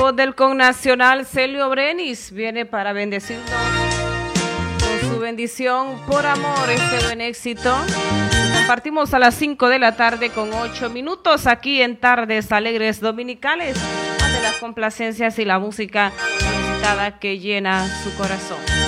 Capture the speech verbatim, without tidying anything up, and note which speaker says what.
Speaker 1: hijo del connacional Celio Brenis viene para bendecirnos con su bendición por amor, este buen éxito. Compartimos a las cinco de la tarde con ocho minutos aquí en Tardes Alegres Dominicales, de las complacencias y la música solicitada que llena su corazón.